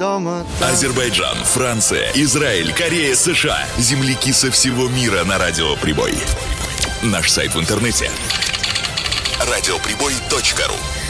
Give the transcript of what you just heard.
дома. Азербайджан, Франция, Израиль, Корея, США. Земляки со всего мира на Радио Прибой. Наш сайт в интернете — радиоприбой.ру.